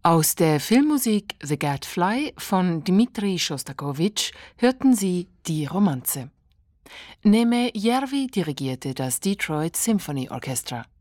Aus der Filmmusik The Gadfly von Dmitri Schostakowitsch hörten Sie Die Romanze. Neme Järvi dirigierte das Detroit Symphony Orchestra.